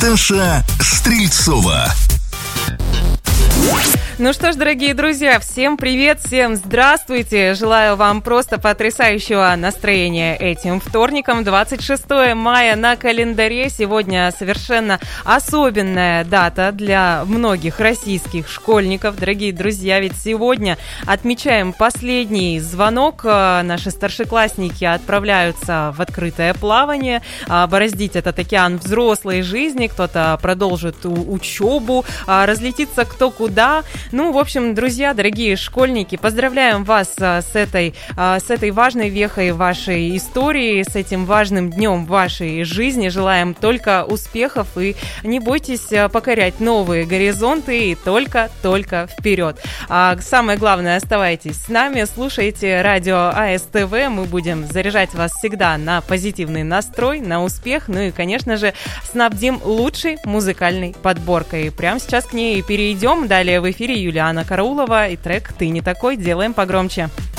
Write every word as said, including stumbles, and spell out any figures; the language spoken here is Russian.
Таша Стрельцова. Ну что ж, дорогие друзья, всем привет, всем здравствуйте. Желаю вам просто потрясающего настроения этим вторником, двадцать шестое мая на календаре. Сегодня совершенно особенная дата для многих российских школьников. Дорогие друзья, ведь сегодня отмечаем последний звонок. Наши старшеклассники отправляются в открытое плавание, бороздить этот океан взрослой жизни. Кто-то продолжит учебу, разлетится кто куда. Ну, в общем, друзья, дорогие школьники, поздравляем вас с этой, с этой важной вехой вашей истории, с этим важным днем вашей жизни. Желаем только успехов и не бойтесь покорять новые горизонты и только-только вперед. А самое главное, оставайтесь с нами, слушайте радио АСТВ. Мы будем заряжать вас всегда на позитивный настрой, на успех. Ну и, конечно же, снабдим лучшей музыкальной подборкой. Прямо сейчас к ней перейдем. Далее в эфире Юлиана Караулова и трек «Ты не такой». Делаем погромче.